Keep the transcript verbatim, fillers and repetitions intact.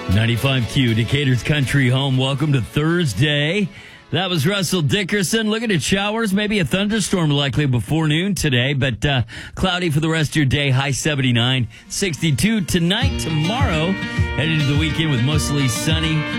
ninety-five Q, Decatur's country home. Welcome to Thursday. That was Russell Dickerson. Looking at showers, maybe a thunderstorm likely before noon today, but uh, cloudy for the rest of your day. High seventy-nine, sixty-two tonight, tomorrow. Headed to the weekend with mostly sunny.